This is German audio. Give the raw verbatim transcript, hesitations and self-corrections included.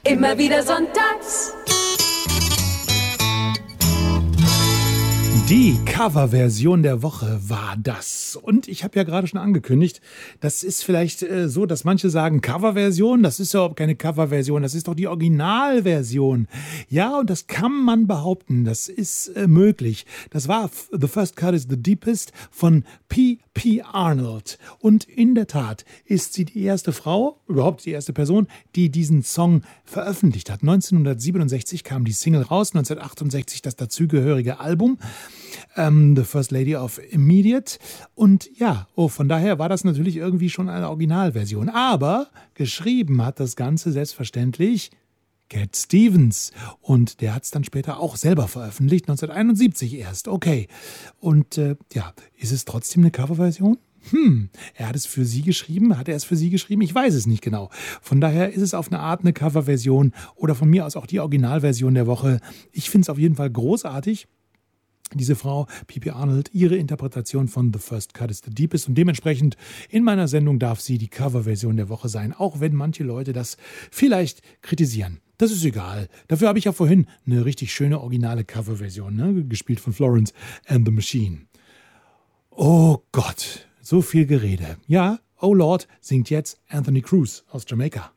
Immer wieder sonntags. Die Coverversion der Woche war das. Und ich habe ja gerade schon angekündigt, das ist vielleicht äh, so, dass manche sagen, Coverversion, das ist ja überhaupt keine Coverversion, das ist doch die Originalversion. Ja, und das kann man behaupten, das ist äh, möglich. Das war The First Cut is the Deepest von P P Arnold. Und in der Tat ist sie die erste Frau, überhaupt die erste Person, die diesen Song veröffentlicht hat. neunzehnhundertsiebenundsechzig kam die Single raus, neunzehnhundertachtundsechzig das dazugehörige Album. Um, The First Lady of Immediate. Und ja, oh, von daher war das natürlich irgendwie schon eine Originalversion. Aber geschrieben hat das Ganze selbstverständlich Cat Stevens. Und der hat es dann später auch selber veröffentlicht, neunzehnhunderteinundsiebzig erst. Okay. Und äh, ja, ist es trotzdem eine Coverversion? Hm, er hat es für sie geschrieben. Hat er es für sie geschrieben? Ich weiß es nicht genau. Von daher ist es auf eine Art eine Coverversion oder von mir aus auch die Originalversion der Woche. Ich finde es auf jeden Fall großartig. Diese Frau, P P Arnold, ihre Interpretation von The First Cut is the Deepest. Und dementsprechend in meiner Sendung darf sie die Coverversion der Woche sein, auch wenn manche Leute das vielleicht kritisieren. Das ist egal. Dafür habe ich ja vorhin eine richtig schöne originale Coverversion, ne, gespielt von Florence and the Machine. Oh Gott, so viel Gerede. Ja, Oh Lord singt jetzt Anthony Cruz aus Jamaika.